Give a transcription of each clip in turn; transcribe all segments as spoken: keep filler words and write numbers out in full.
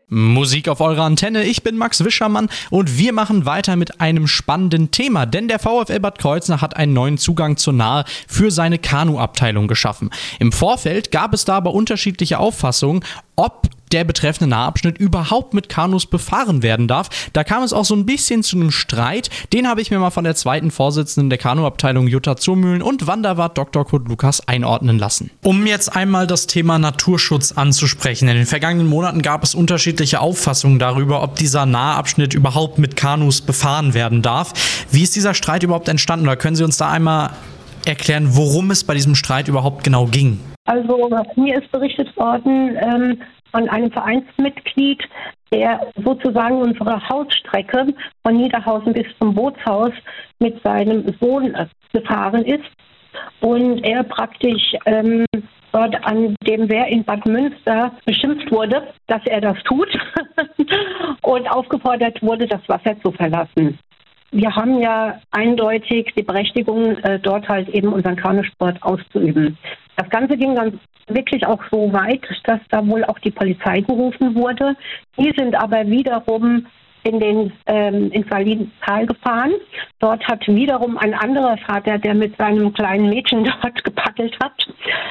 Musik auf eurer Antenne, ich bin Max Wischermann und wir machen weiter mit einem spannenden Thema, denn der VfL Bad Kreuznach hat einen neuen Zugang zur Nahe für seine Kanuabteilung geschaffen. Im Vorfeld gab es da aber unterschiedliche Auffassungen, ob der betreffende Nahabschnitt überhaupt mit Kanus befahren werden darf. Da kam es auch so ein bisschen zu einem Streit. Den habe ich mir mal von der zweiten Vorsitzenden der Kanuabteilung Jutta Zurmühlen und Wanderwart Doktor Kurt Lukas einordnen lassen. Um jetzt einmal das Thema Naturschutz anzusprechen. In den vergangenen Monaten gab es unterschiedliche Auffassungen darüber, ob dieser Nahabschnitt überhaupt mit Kanus befahren werden darf. Wie ist dieser Streit überhaupt entstanden? Oder können Sie uns da einmal erklären, worum es bei diesem Streit überhaupt genau ging? Also mir ist berichtet worden ähm, von einem Vereinsmitglied, der sozusagen unsere Hausstrecke von Niederhausen bis zum Bootshaus mit seinem Sohn gefahren ist und er praktisch ähm, dort an dem Wehr in Bad Münster beschimpft wurde, dass er das tut und aufgefordert wurde, das Wasser zu verlassen. Wir haben ja eindeutig die Berechtigung, äh, dort halt eben unseren Kanusport auszuüben. Das Ganze ging dann wirklich auch so weit, dass da wohl auch die Polizei gerufen wurde. Die sind aber wiederum in den ähm, ins Salintal gefahren. Dort hat wiederum ein anderer Vater, der mit seinem kleinen Mädchen dort gepaddelt hat,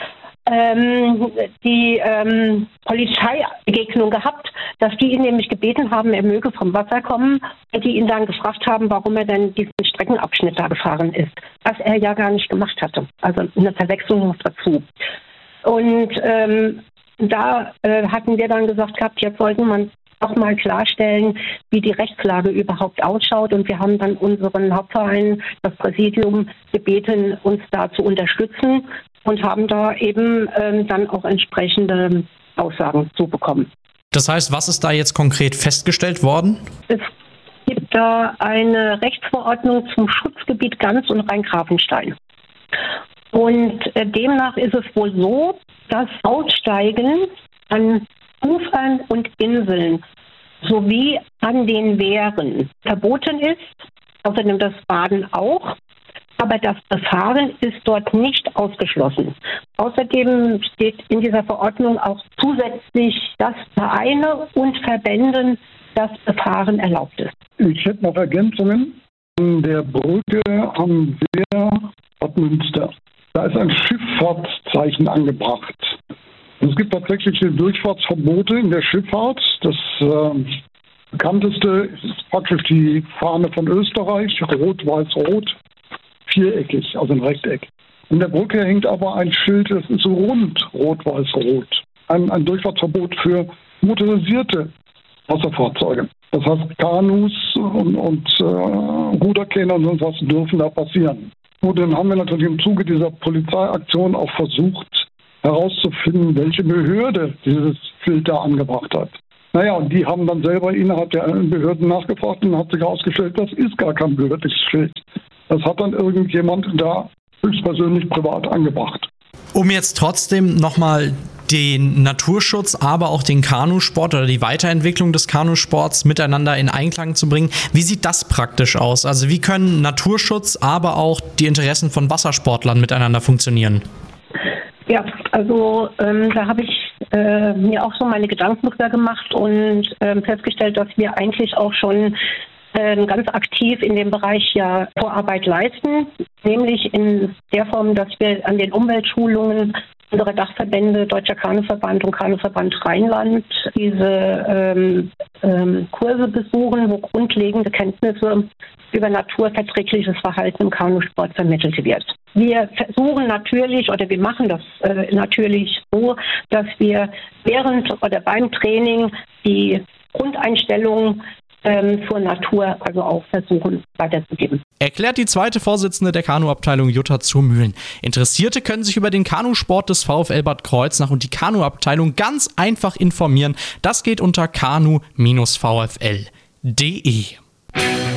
ähm, die ähm, Polizeibegegnung gehabt, dass die ihn nämlich gebeten haben, er möge vom Wasser kommen und die ihn dann gefragt haben, warum er denn diesen Streckenabschnitt da gefahren ist, was er ja gar nicht gemacht hatte. Also eine Verwechslung noch dazu. Und ähm, da äh, hatten wir dann gesagt gehabt, jetzt sollten wir auch mal klarstellen, wie die Rechtslage überhaupt ausschaut. Und wir haben dann unseren Hauptverein, das Präsidium, gebeten, uns da zu unterstützen und haben da eben ähm, dann auch entsprechende Aussagen zu bekommen. Das heißt, was ist da jetzt konkret festgestellt worden? Es gibt da eine Rechtsverordnung zum Schutzgebiet Gans und Rheingrafenstein. Und äh, demnach ist es wohl so, dass Aussteigen an Ufern und Inseln sowie an den Wehren verboten ist, außerdem das Baden auch, aber das Befahren ist dort nicht ausgeschlossen. Außerdem steht in dieser Verordnung auch zusätzlich, dass Vereine und Verbänden das Befahren erlaubt ist. Ich hätte noch Ergänzungen. An der Brücke am Wehr Bad Münster. Da ist ein Schifffahrtszeichen angebracht. Es gibt tatsächlich Durchfahrtsverbote in der Schifffahrt. Das äh, bekannteste ist praktisch die Fahne von Österreich, rot-weiß-rot, viereckig, also ein Rechteck. In der Brücke hängt aber ein Schild, das ist so rund, rot-weiß-rot. Ein, ein Durchfahrtsverbot für motorisierte Wasserfahrzeuge. Das heißt, Kanus und, und äh, Ruderkähne und sonst was dürfen da passieren. Und dann haben wir natürlich im Zuge dieser Polizeiaktion auch versucht, herauszufinden, welche Behörde dieses Filter angebracht hat. Naja, und die haben dann selber innerhalb der Behörden nachgefragt und hat sich herausgestellt, das ist gar kein behördliches Schild. Das hat dann irgendjemand da höchstpersönlich privat angebracht. Um jetzt trotzdem nochmal den Naturschutz, aber auch den Kanusport oder die Weiterentwicklung des Kanusports miteinander in Einklang zu bringen, wie sieht das praktisch aus? Also wie können Naturschutz, aber auch die Interessen von Wassersportlern miteinander funktionieren? Ja, also ähm, da habe ich äh, mir auch so meine Gedanken drüber gemacht und ähm, festgestellt, dass wir eigentlich auch schon äh, ganz aktiv in dem Bereich ja Vorarbeit leisten, nämlich in der Form, dass wir an den Umweltschulungen unsere Dachverbände, Deutscher Kanuverband und Kanuverband Rheinland, diese ähm, ähm, Kurse besuchen, wo grundlegende Kenntnisse über naturverträgliches Verhalten im Kanusport vermittelt wird. Wir versuchen natürlich, oder wir machen das äh, natürlich so, dass wir während oder beim Training die Grundeinstellung ähm, zur Natur also auch versuchen weiterzugeben. Erklärt die zweite Vorsitzende der Kanuabteilung Jutta Zurmühlen. Interessierte können sich über den Kanusport des VfL Bad Kreuznach und die Kanuabteilung ganz einfach informieren. Das geht unter kanu Bindestrich v f l punkt d e.